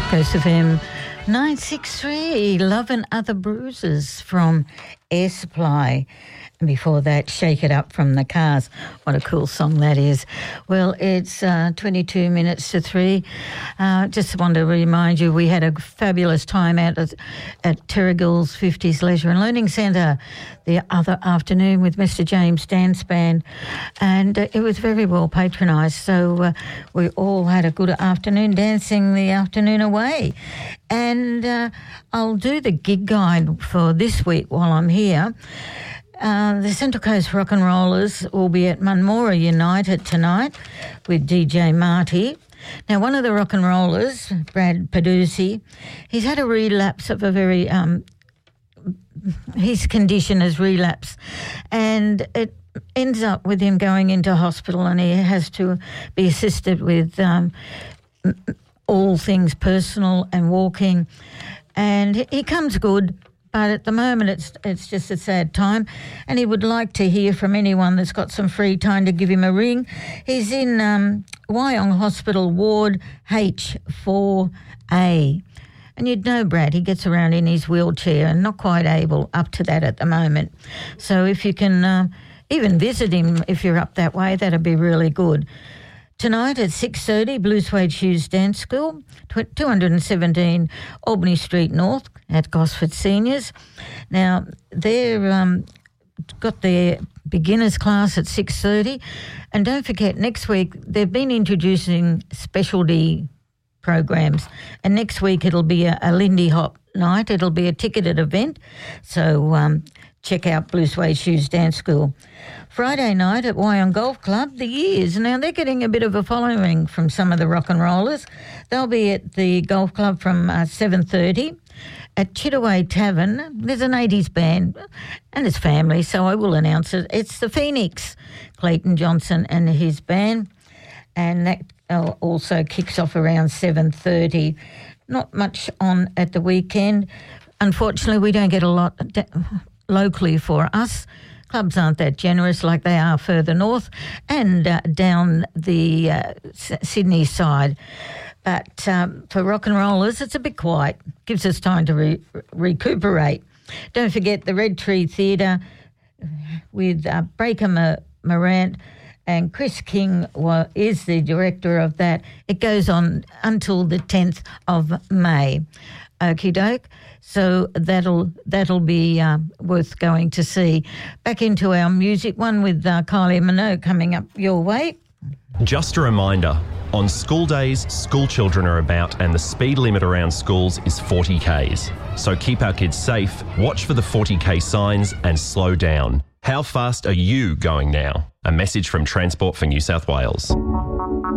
Coast FM 963, Love and Other Bruises from Air Supply. And before that, Shake It Up from the Cars. What a cool song that is. Well, it's 22 minutes to 3. Just want to remind you, we had a fabulous time out at Terrigal's 50s Leisure and Learning Centre the other afternoon with Mr. James Dance Band, and it was very well patronised. So we all had a good afternoon dancing the afternoon away. And I'll do the gig guide for this week while I'm here. The Central Coast Rock and Rollers will be at Munmora United tonight with DJ Marty. Now, one of the rock and rollers, Brad Peduzzi, he's had a relapse of a very... his condition has relapsed, and it ends up with him going into hospital, and he has to be assisted with all things personal and walking. And he comes good, but at the moment it's just a sad time, and he would like to hear from anyone that's got some free time to give him a ring. He's in Wyong Hospital Ward H4A. And you'd know Brad, he gets around in his wheelchair and not quite able up to that at the moment. So if you can even visit him if you're up that way, that'd be really good. Tonight at 6:30, Blue Suede Shoes Dance School, 217 Albany Street North at Gosford Seniors. Now, they're got their beginners class at 6:30. And don't forget, next week they've been introducing specialty programs. And next week it'll be a Lindy Hop night. It'll be a ticketed event. So check out Blue Suede Shoes Dance School. Friday night at Wyong Golf Club, the Years. Now, they're getting a bit of a following from some of the rock and rollers. They'll be at the golf club from 7:30. At Chittaway Tavern, there's an 80s band and it's family, so I will announce it. It's the Phoenix, Clayton Johnson and his band. And that also kicks off around 7:30. Not much on at the weekend. Unfortunately, we don't get a lot locally for us. Clubs aren't that generous like they are further north and down the Sydney side. But for rock and rollers, it's a bit quiet. Gives us time to recuperate. Don't forget the Red Tree Theatre with Breaker Morant, and Chris King is the director of that. It goes on until the 10th of May. Okie doke. So that'll be worth going to see. Back into our music, one with Kylie Minogue coming up your way. Just a reminder, on school days, school children are about and the speed limit around schools is 40 Ks. So keep our kids safe, watch for the 40 K signs and slow down. How fast are you going now? A message from Transport for New South Wales.